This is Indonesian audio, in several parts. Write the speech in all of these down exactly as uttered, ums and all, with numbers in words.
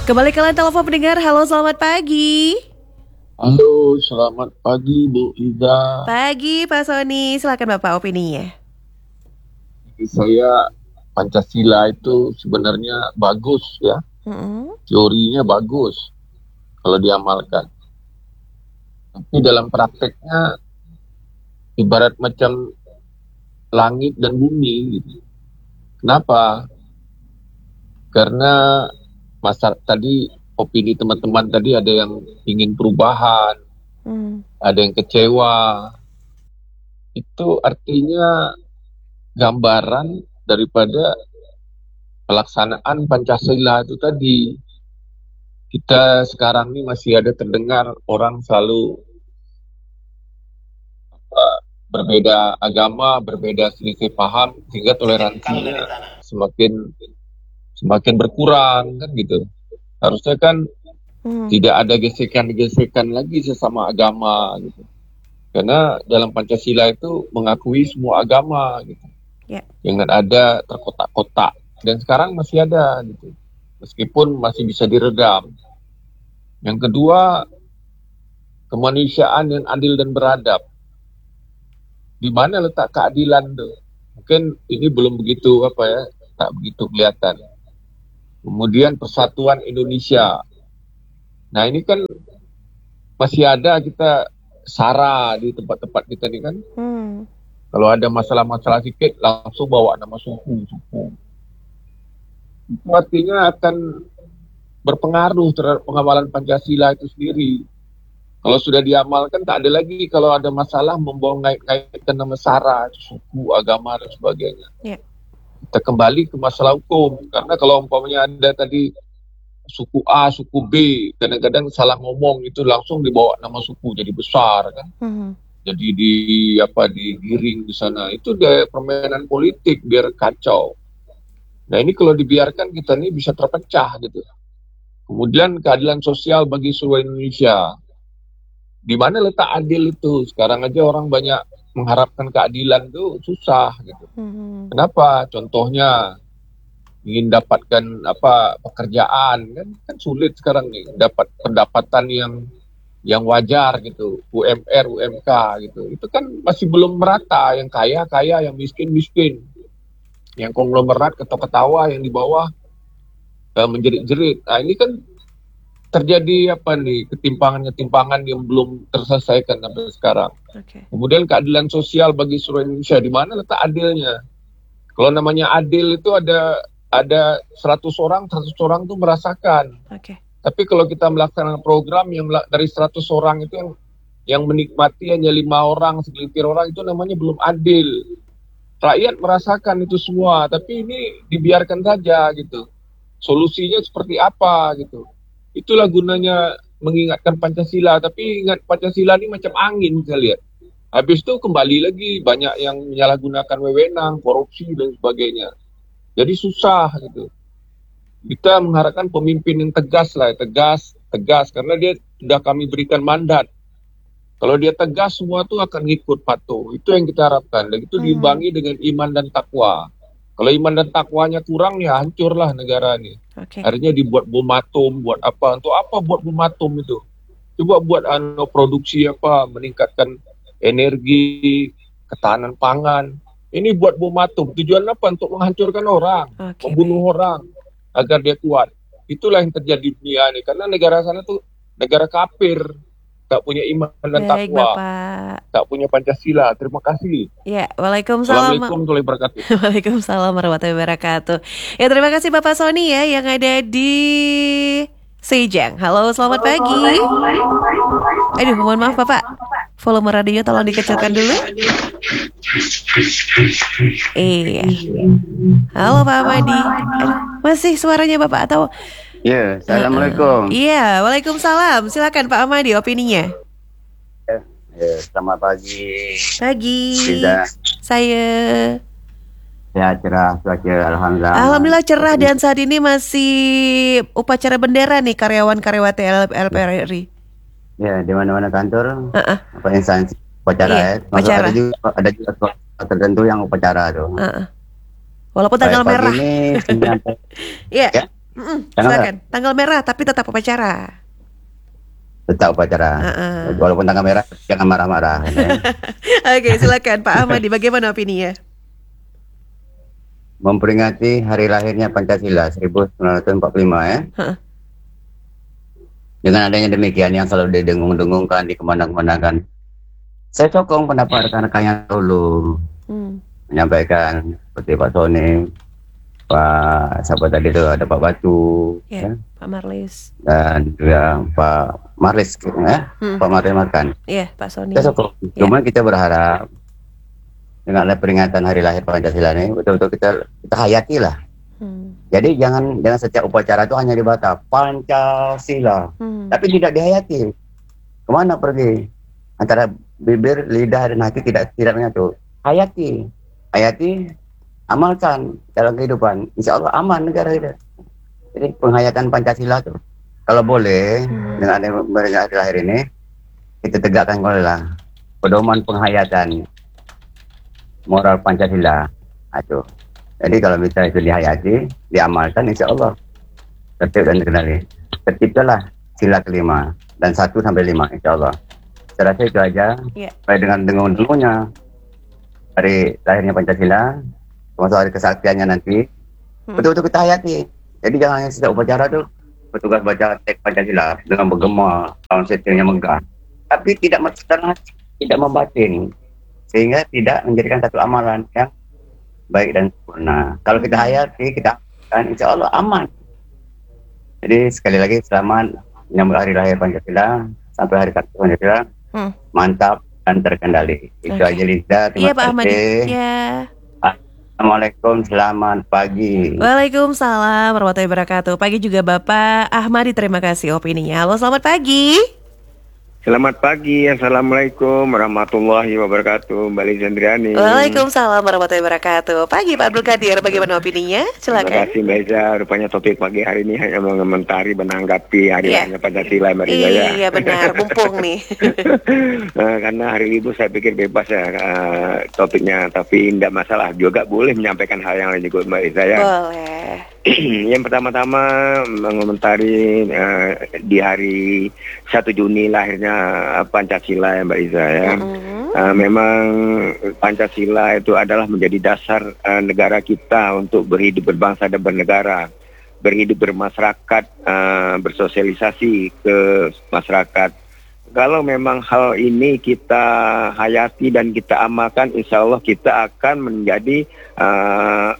Kembali kalian telepon pendengar. Halo, selamat pagi. Halo, selamat pagi Bu Ida. Pagi Pak Sony, silakan Bapak opininya. Saya Pancasila itu sebenarnya bagus ya, Mm-mm. teorinya bagus kalau diamalkan. Tapi dalam prakteknya ibarat macam langit dan bumi gitu. Kenapa? Karena masa tadi opini teman-teman tadi ada yang ingin perubahan, Mm. ada yang kecewa. Itu artinya gambaran daripada pelaksanaan Pancasila itu tadi. Kita sekarang ini masih ada terdengar orang selalu uh, berbeda agama, berbeda selisih paham, sehingga toleransinya semakin semakin berkurang kan gitu. Harusnya kan Mm. tidak ada gesekan-gesekan lagi sesama agama gitu. Karena dalam Pancasila itu mengakui semua agama gitu. Ya. Jangan ada terkotak-kotak. Dan sekarang masih ada gitu. Meskipun masih bisa diredam. Yang kedua, kemanusiaan yang adil dan beradab. Di mana letak keadilan tuh? Mungkin ini belum begitu apa ya, tak begitu kelihatan. Kemudian persatuan Indonesia. Nah ini kan masih ada kita SARA di tempat-tempat kita nih kan. Mm. Kalau ada masalah-masalah sedikit langsung bawa nama suku, suku. Itu artinya akan berpengaruh terhadap pengawalan Pancasila itu sendiri. Kalau sudah diamalkan tak ada lagi kalau ada masalah membawa ngait-ngaitkan nama SARA, suku, agama dan sebagainya. Yeah. Kita kembali ke masalah hukum, karena kalau umpamanya ada tadi suku A, suku B, kadang-kadang salah ngomong itu langsung dibawa nama suku jadi besar kan. Mm. Jadi di apa digiring di sana. Itu dia permainan politik biar kacau. Nah, ini kalau dibiarkan kita ini bisa terpecah gitu. Kemudian keadilan sosial bagi seluruh Indonesia. Di mana letak adil itu? Sekarang aja orang banyak mengharapkan keadilan itu susah gitu. Mm. Kenapa? Contohnya ingin dapatkan apa pekerjaan kan kan sulit sekarang nih dapat pendapatan yang yang wajar gitu, U M R, U M K gitu. Itu kan masih belum merata, yang kaya kaya, yang miskin miskin. Yang konglomerat ketawa-ketawa, yang di bawah uh, menjerit-jerit. Nah, ini kan terjadi apa nih ketimpangan-ketimpangan yang belum terselesaikan sampai sekarang. Okay. Kemudian keadilan sosial bagi seluruh Indonesia, di mana letak adilnya? Kalau namanya adil itu ada ada seratus orang, seratus orang tuh merasakan. Okay. Tapi kalau kita melaksanakan program yang dari seratus orang itu yang yang menikmati hanya lima orang, segelintir orang, itu namanya belum adil. Rakyat merasakan itu semua, tapi ini dibiarkan saja gitu. Solusinya seperti apa gitu. Itulah gunanya mengingatkan Pancasila, tapi ingat Pancasila ini macam angin saya lihat. Habis itu kembali lagi banyak yang menyalahgunakan wewenang, korupsi dan sebagainya. Jadi susah gitu. Kita mengharapkan pemimpin yang tegas lah, tegas, tegas, karena dia sudah kami berikan mandat. Kalau dia tegas, semua tuh akan ngikut patuh. Itu yang kita harapkan. Dan itu diimbangi dengan iman dan takwa. Kalau iman dan takwanya kurang, ya hancurlah negara ini. Okay. Akhirnya dibuat bom atom, buat apa? Untuk apa buat bom atom itu? Coba buat ano, produksi apa, meningkatkan energi, ketahanan pangan. Ini buat bom atom. Tujuan apa? Untuk menghancurkan orang, Okay. membunuh orang agar dia kuat. Itulah yang terjadi di dunia ini. Karena negara sana tuh negara kafir, tak punya iman dan Baik, takwa, Bapak. tak punya Pancasila. Terima kasih. Ya, waalaikumsalam. Assalamualaikum warahmatullahi wabarakatuh. Waalaikumsalam warahmatullahi wabarakatuh. Ya, terima kasih Bapak Sony ya yang ada di Sejang. Halo, selamat pagi. Aduh, mohon maaf Bapak. Volume radio tolong dikecilkan dulu. Iya. Halo Pak Amadi. Aduh, masih suaranya Bapak atau? Ya, assalamualaikum. Uh, iya, waalaikumsalam. Silakan Pak Amadi opininya. Ya, ya, selamat pagi. Pagi. Tidak. Saya. Ya, cerah, cuaca alhamdulillah. Alhamdulillah cerah dan saat ini masih upacara bendera nih karyawan-karyawati L P R R I. Ya, di mana-mana kantor. Uh-uh. Apa instansi upacara Iya, ya. Maksud upacara. ada juga ada juga tertentu yang upacara tuh. Uh-uh. Walaupun tanggal Baik, merah. pagi ini menyampai- Iya. ya. Mm-mm, Tanggal silakan. Tanggal merah tapi tetap upacara. tetap upacara. Uh-uh. Walaupun tanggal merah, jangan marah-marah. Ya. Oke, silakan Pak Ahmadi. Bagaimana opininya? Memperingati hari lahirnya Pancasila seribu sembilan ratus empat puluh lima ya. Huh. Dengan adanya demikian yang selalu didengung-dengungkan, dikemandang-kemandangkan. Saya sokong pendapat rekan-rekan yang dulu Hmm. menyampaikan seperti Pak Sony, Pak siapa tadi itu ada Pak Batu, Ya, ya, Pak Marlis. dan juga Pak Marlis, ya, Hmm. Pak Marlis Markan. Iya, Pak Sony. Kita sokong. Ya. Cuma kita berharap dengan ada peringatan hari lahir Pancasila ini betul-betul kita kita hayati lah. Hmm. Jadi jangan jangan setiap upacara itu hanya dibaca Pancasila, Hmm. tapi tidak dihayati. Kemana pergi? Antara bibir, lidah, dan hati tidak tidak menyatu. Hayati, hayati, amalkan dalam kehidupan. Insya Allah aman negara kita. Jadi penghayatan Pancasila tuh, kalau boleh Hmm. dengan ada hari lahir ini kita tegakkan lah pedoman penghayatan moral Pancasila. Aduh. Jadi kalau misalnya itu dihayati, diamalkan, insya Allah tertib dan terkendali. Terciptalah sila kelima dan satu sampai lima, insya Allah. Saya rasa itu aja. Ya. Baik dengan dengung-dengungnya hari lahirnya Pancasila, termasuk hari kesaktiannya nanti, Hmm. betul-betul kita hayati. Jadi jangan hanya setiap upacara tuh petugas baca teks Pancasila dengan bergema, sound systemnya megah, tapi tidak secara tidak membatin, sehingga tidak menjadikan satu amalan yang baik dan sempurna. Kalau kita hayati, kita akan insya Allah aman. Jadi sekali lagi selamat menyambut hari lahir Pancasila sampai hari kartu Pancasila. Hmm. Mantap dan terkendali. Itu Oke. aja Linda. Terima Iya, Pak Ahmadi. kasih. Ya. Assalamualaikum, selamat pagi. Waalaikumsalam warahmatullahi wabarakatuh. Pagi juga Bapak Ahmadi, terima kasih opininya. Halo, selamat pagi. Selamat pagi, Assalamualaikum warahmatullahi wabarakatuh, Mbak Liza Andriani. Waalaikumsalam warahmatullahi wabarakatuh. Pagi Pak Abdul Qadir, bagaimana opininya? Terima Silakan. kasih Mbak Liza, rupanya topik pagi hari ini hanya mengomentari menanggapi hari Iya. lahirnya Pancasila Mbak Liza ya. Iya benar, mumpung nih. Nah, karena hari libur saya pikir bebas ya uh, topiknya, tapi tidak masalah, juga boleh menyampaikan hal yang lain juga Mbak Liza ya. Boleh. Yang pertama-tama mengomentari uh, di hari satu Juni lahirnya Pancasila ya Mbak Iza ya. Mm-hmm. Uh, memang Pancasila itu adalah menjadi dasar uh, negara kita untuk berhidup berbangsa dan bernegara, berhidup bermasyarakat, uh, bersosialisasi ke masyarakat. Kalau memang hal ini kita hayati dan kita amalkan, insya Allah kita akan menjadi uh,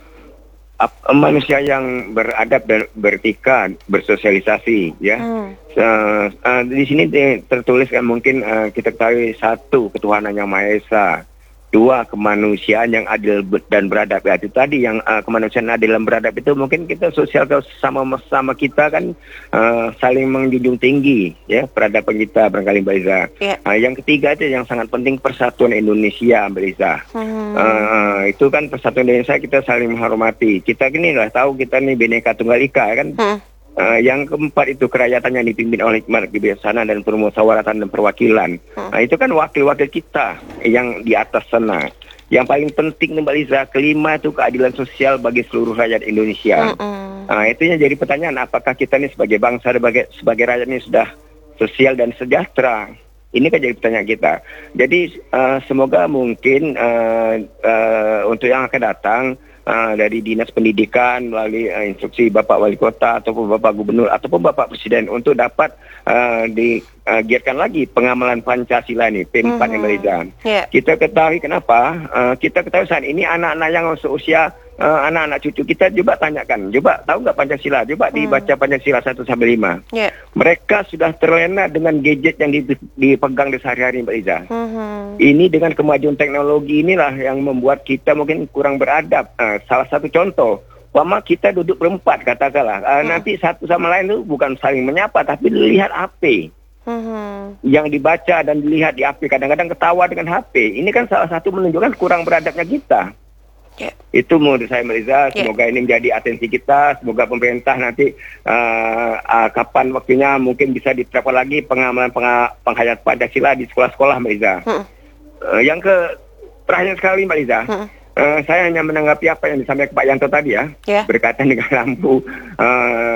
manusia yang beradab dan beretika, bersosialisasi ya. Hmm. Uh, uh, di sini tertulis kan mungkin uh, kita ketahui satu ketuhanan yang Maha Esa, dua kemanusiaan yang adil dan beradab. Ya, itu tadi yang uh, kemanusiaan adil dan beradab itu mungkin kita sosial sama sama kita kan uh, saling menjunjung tinggi ya peradaban kita barangkali Mbak Iza. Yeah. Uh, yang ketiga itu yang sangat penting persatuan Indonesia Mbak Iza. Hmm. Uh, itu kan persatuan Indonesia kita saling menghormati. Kita ini lah tahu kita nih Bhinneka Tunggal Ika kan. Hmm. Uh, yang keempat itu kerakyatan yang dipimpin oleh hikmat kebijaksanaan dan permusyawaratan dan perwakilan. Hmm. Nah, itu kan wakil-wakil kita yang di atas sana. Yang paling penting Mbak Liza, kelima itu keadilan sosial bagi seluruh rakyat Indonesia. Mm-mm. Nah, itu yang jadi pertanyaan, apakah kita ini sebagai bangsa, sebagai, sebagai rakyat ini sudah sosial dan sejahtera? Ini kan jadi pertanyaan kita. Jadi uh, semoga mungkin uh, uh, untuk yang akan datang, Uh, dari Dinas Pendidikan melalui uh, instruksi Bapak Wali Kota ataupun Bapak Gubernur ataupun Bapak Presiden untuk dapat uh, digiatkan lagi pengamalan Pancasila ini P empat yang berizan. Yeah. Kita ketahui kenapa? Uh, kita ketahui saat ini anak-anak yang seusia uh, anak-anak cucu kita coba tanyakan, coba tahu nggak Pancasila? Coba Hmm. dibaca Pancasila satu sampai lima. Yeah. Mereka sudah terlena dengan gadget yang dipegang di sehari-hari Mbak Liza. Mm-hmm. Ini dengan kemajuan teknologi inilah yang membuat kita mungkin kurang beradab. Uh, salah satu contoh, umpama kita duduk berempat katakanlah, uh, Hmm. nanti satu sama lain itu bukan saling menyapa, tapi dilihat H P. Mm-hmm. Yang dibaca dan dilihat di H P, kadang-kadang ketawa dengan H P. Ini kan salah satu menunjukkan kurang beradabnya kita. Yeah. Itu menurut saya Mbak Liza, Yeah. semoga ini menjadi atensi kita, semoga pemerintah nanti uh, uh, kapan waktunya mungkin bisa diterapkan lagi pengamalan pengha- penghayatan Pancasila di sekolah-sekolah Mbak Liza. Hmm. Uh, yang ke terakhir sekali Mbak Liza, Hmm. uh, saya hanya menanggapi apa yang disampaikan Pak Yanto tadi ya, Ya. berkaitan dengan lampu uh,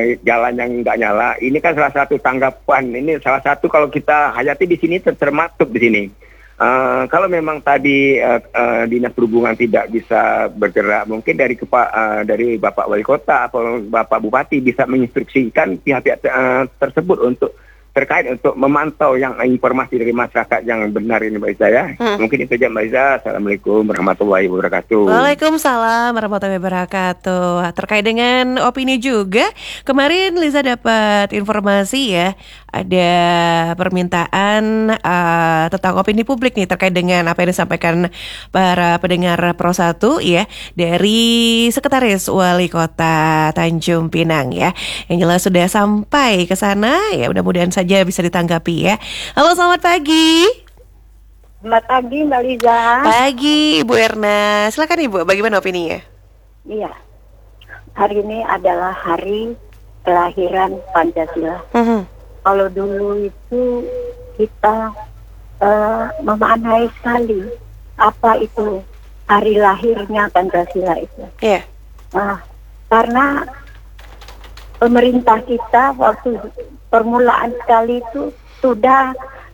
jalan yang nggak nyala. Ini kan salah satu tanggapan. Ini salah satu kalau kita hayati di sini ter- termaktub di sini. Uh, kalau memang tadi uh, uh, dinas perhubungan tidak bisa bergerak, mungkin dari kepa, uh, dari Bapak Wali Kota atau Bapak Bupati bisa menginstruksikan pihak-pihak uh, tersebut untuk terkait untuk memantau yang informasi dari masyarakat yang benar ini Mbak Iza ya. Hmm. Mungkin itu aja Mbak Iza. Assalamualaikum warahmatullahi wabarakatuh. Waalaikumsalam warahmatullahi wabarakatuh. Terkait dengan opini juga, kemarin Liza dapat informasi ya, ada permintaan uh, tentang opini publik nih terkait dengan apa yang disampaikan para pendengar Pro satu ya dari Sekretaris Wali Kota Tanjung Pinang ya. Yang jelas sudah sampai ke sana ya, mudah-mudahan saja bisa ditanggapi ya. Halo, selamat pagi. Selamat pagi Mbak Liza. Pagi Ibu Erna. Silakan Ibu, bagaimana opininya? Iya. Hari ini adalah hari kelahiran Pancasila. Uh-huh. Kalau dulu itu kita uh, memaknai sekali apa itu hari lahirnya Pancasila itu. Iya. Yeah. Nah, karena pemerintah kita waktu permulaan sekali itu sudah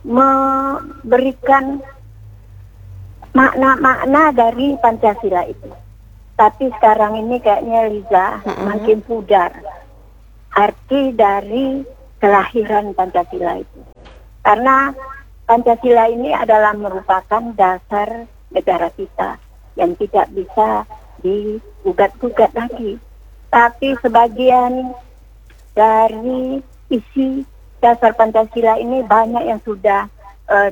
memberikan makna-makna dari Pancasila itu. Tapi sekarang ini kayaknya Liza uh-huh. makin pudar arti dari kelahiran Pancasila itu. Karena Pancasila ini adalah merupakan dasar negara kita yang tidak bisa digugat-gugat lagi. Tapi sebagian dari isi dasar Pancasila ini banyak yang sudah uh,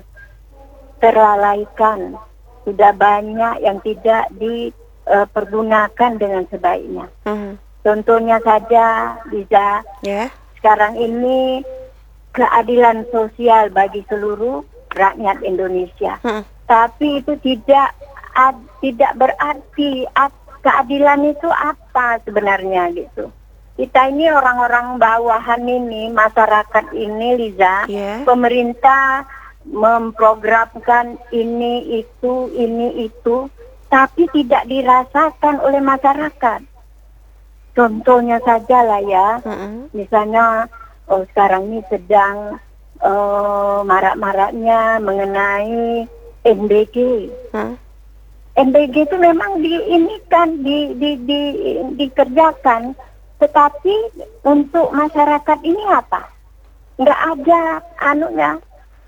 terlalaikan, sudah banyak yang tidak dipergunakan uh, dengan sebaiknya. Uh-huh. Contohnya saja bisa yeah. sekarang ini keadilan sosial bagi seluruh rakyat Indonesia. Uh-huh. Tapi itu tidak ad, tidak berarti ad, keadilan itu apa sebenarnya gitu. Kita ini orang-orang bawahan ini, masyarakat ini Liza, yeah. pemerintah memprogramkan ini, itu, ini, itu, tapi tidak dirasakan oleh masyarakat. Contohnya saja lah ya, uh-uh. misalnya oh, sekarang ini sedang uh, marak-maraknya mengenai M B G. Huh? M B G itu memang di ini kan, di, di, di, dikerjakan. Tetapi untuk masyarakat ini apa? Nggak ada anunya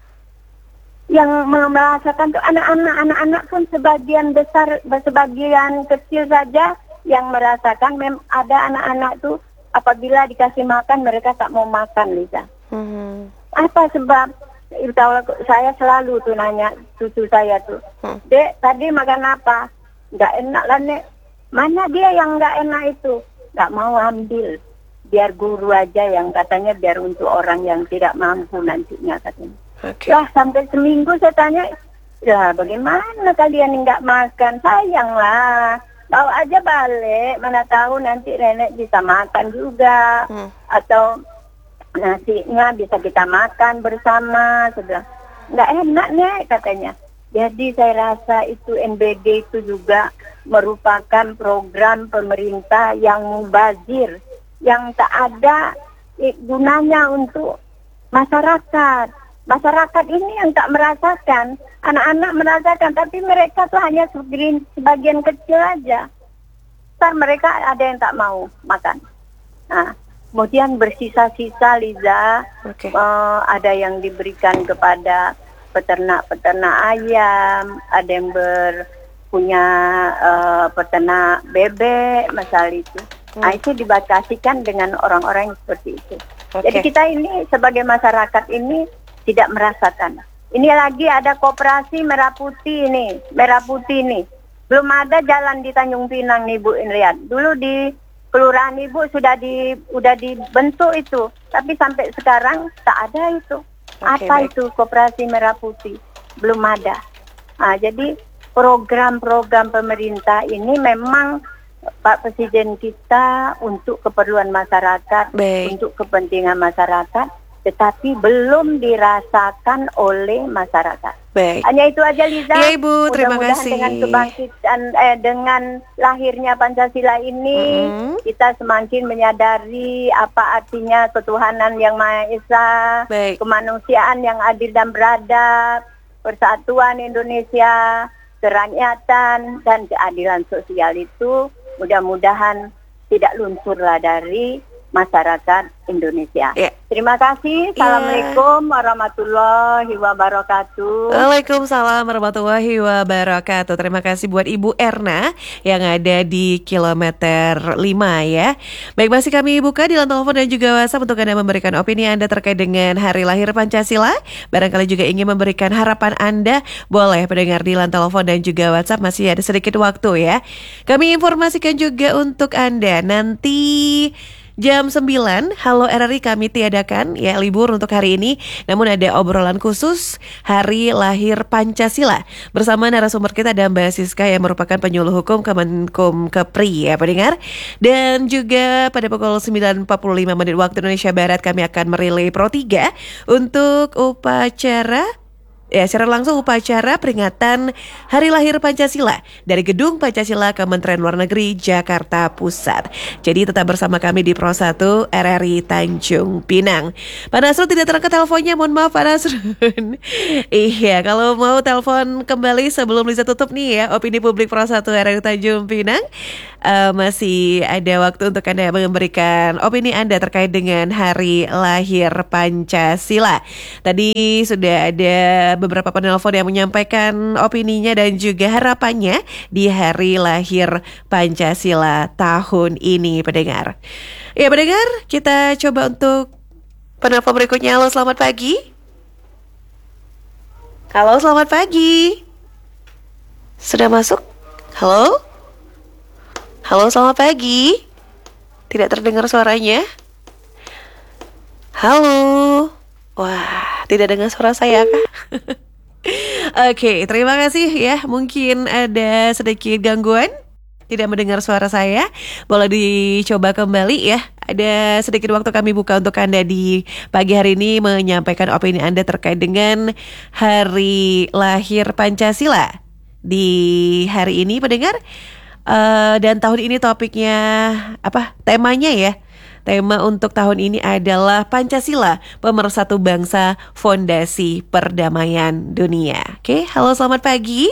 yang merasakan tuh anak-anak, anak-anak pun sebagian besar, sebagian kecil saja yang merasakan. Mem- ada anak-anak tuh apabila dikasih makan mereka tak mau makan, Lisa. Hmm. Apa sebab? Saya selalu tuh nanya cucu saya tuh, hmm. Dek tadi makan apa? Nggak enak lah Nek. Mana dia yang nggak enak itu? Nggak mau ambil, biar guru aja yang katanya biar untuk orang yang tidak mampu nantinya katanya. Okay. Lah sampai seminggu saya tanya, ya bagaimana kalian nggak makan? Sayang lah, bawa aja balik, mana tahu nanti nenek bisa makan juga, hmm. atau nasinya bisa kita makan bersama. Sudah nggak enak Nek katanya. Jadi saya rasa itu N B G itu juga merupakan program pemerintah yang mubazir, yang tak ada gunanya untuk masyarakat. Masyarakat ini yang tak merasakan, anak-anak merasakan, tapi mereka tuh hanya sebagian kecil aja. Ntar mereka ada yang tak mau makan. Nah, kemudian bersisa-sisa Liza, okay. uh, ada yang diberikan kepada peternak-peternak ayam, ada yang ber punya uh, peternak bebek, misal itu. Hmm. Nah, itu dibatasikan dengan orang-orang yang seperti itu. Okay. Jadi kita ini sebagai masyarakat ini tidak merasakan. Ini lagi ada koperasi Merah Putih ini, Merah Putih ini. Belum ada jalan di Tanjung Pinang nih Bu Inriat. Dulu di kelurahan Ibu sudah di udah dibentuk itu, tapi sampai sekarang tak ada itu. Okay, apa baik. Itu koperasi Merah Putih? Belum ada. Nah, jadi program-program pemerintah ini memang Pak Presiden kita untuk keperluan masyarakat, baik. Untuk kepentingan masyarakat, tetapi belum dirasakan oleh masyarakat. Baik. Hanya itu aja, Liza. Ya, Ibu, terima Mudah-mudahan kasih. dengan kebangkitan, eh, dengan lahirnya Pancasila ini, mm-hmm. kita semakin menyadari apa artinya ketuhanan yang Maha Esa, Baik. kemanusiaan yang adil dan beradab, persatuan Indonesia, kerakyatan dan keadilan sosial itu mudah-mudahan tidak lunturlah dari masyarakat Indonesia. Ya. Terima kasih. Assalamualaikum ya. warahmatullahi wabarakatuh. Waalaikumsalam warahmatullahi wabarakatuh. Terima kasih buat Ibu Erna yang ada di kilometer lima ya. Baik, masih kami buka di line telepon dan juga WhatsApp untuk Anda memberikan opini Anda terkait dengan Hari Lahir Pancasila. Barangkali juga ingin memberikan harapan Anda, boleh pendengar di line telepon dan juga WhatsApp, masih ada sedikit waktu ya. Kami informasikan juga untuk Anda nanti jam sembilan, Halo R R I kami tiadakan ya, libur untuk hari ini. Namun ada obrolan khusus Hari Lahir Pancasila bersama narasumber kita dan Mbak Siska yang merupakan penyuluh hukum Kemenkum Kepri ya pendengar. Dan juga pada pukul sembilan empat puluh lima menit waktu Indonesia Barat kami akan merilai Pro tiga untuk upacara Ya, secara langsung upacara peringatan Hari Lahir Pancasila dari Gedung Pancasila Kementerian Luar Negeri Jakarta Pusat. Jadi tetap bersama kami di Pro satu R R I Tanjung Pinang. Pak Nasrun tidak terangkat teleponnya, mohon maaf Pak Nasrun. Iya, kalau mau telepon kembali sebelum Lisa tutup nih ya, opini publik Pro satu R R I Tanjung Pinang, uh, masih ada waktu untuk Anda memberikan opini Anda terkait dengan Hari Lahir Pancasila. Tadi sudah ada beberapa penelpon yang menyampaikan opininya dan juga harapannya di Hari Lahir Pancasila tahun ini, pendengar. Ya, pendengar, kita coba untuk penelpon berikutnya. Halo, selamat pagi. Halo, selamat pagi. Sudah masuk? Halo? Halo, selamat pagi. Tidak terdengar suaranya. Halo. Wah, tidak dengar suara saya kah? Oke, okay, terima kasih ya. Mungkin ada sedikit gangguan, tidak mendengar suara saya. Boleh dicoba kembali ya. Ada sedikit waktu kami buka untuk Anda di pagi hari ini menyampaikan opini Anda terkait dengan Hari Lahir Pancasila di hari ini, pendengar. Uh, dan tahun ini topiknya apa? Temanya ya. Tema untuk tahun ini adalah Pancasila, Pemersatu Bangsa, Fondasi Perdamaian Dunia. Oke, halo, selamat pagi.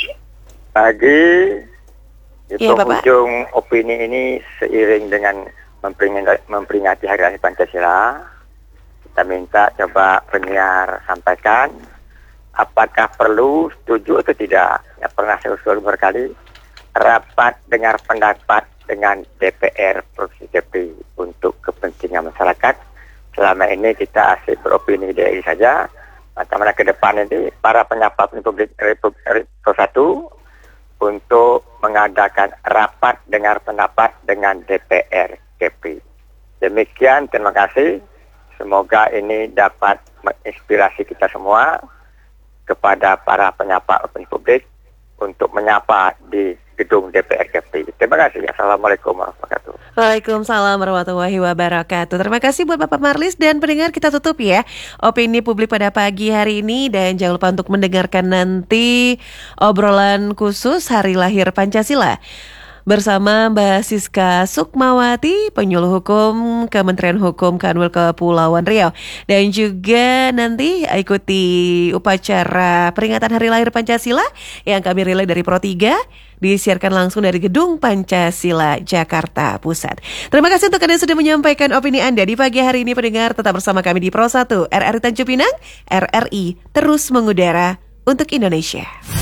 Pagi. Di ya, penghujung opini ini seiring dengan memperingati, memperingati Hari Lahir Pancasila, kita minta coba penyiar sampaikan apakah perlu, setuju atau tidak. Ya, pernah saya usul berkali rapat dengar pendapat dengan D P R Provinsi Kepri untuk kepentingan masyarakat. Selama ini kita asik beropini dari saja. Bagaimana ke depan ini para penyapa Republik Republik Pro satu untuk mengadakan rapat dengar pendapat dengan D P R Kepri. Demikian, terima kasih. Semoga ini dapat menginspirasi kita semua kepada para penyapa Republik untuk menyapa di gedung D P R Kepri. Terima kasih. Assalamualaikum warahmatullahi wabarakatuh. Waalaikumsalam warahmatullahi wabarakatuh. Terima kasih buat Bapak Marlis dan pendengar, kita tutup ya opini publik pada pagi hari ini. Dan jangan lupa untuk mendengarkan nanti obrolan khusus Hari Lahir Pancasila bersama Mbak Siska Sukmawati, penyuluh hukum Kementerian Hukum Kanwil Kepulauan Riau. Dan juga nanti ikuti upacara peringatan Hari Lahir Pancasila yang kami relay dari Pro tiga, disiarkan langsung dari Gedung Pancasila Jakarta Pusat. Terima kasih untuk Anda sudah menyampaikan opini Anda di pagi hari ini, pendengar. Tetap bersama kami di Pro satu R R I Tanjung Pinang. R R I terus mengudara untuk Indonesia.